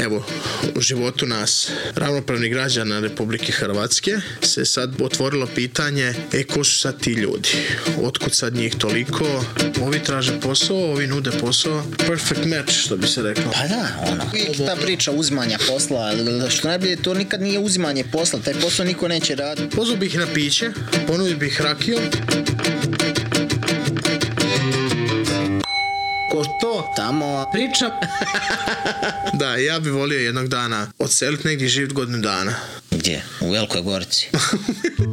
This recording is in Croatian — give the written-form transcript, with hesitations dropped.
evo, u životu nas, ravnopravnih građana Republike Hrvatske, se sad otvorilo pitanje, ko su sad ti ljudi? Otkud sad njih toliko? Ovi traže posao, ovi nude posao. Perfect match, što bi se reklo. Pa da, uvijek ta priča uzimanja posla, što najbolje, to nikad nije uzimanje posla, taj posao niko neće raditi. Pozvao bih na piće, ponudio bih rakiju. Ko to tamo priča? Da, ja bih volio jednog dana odseliti negdje živjeti godinu dana. Gdje? U Velikoj Gorici.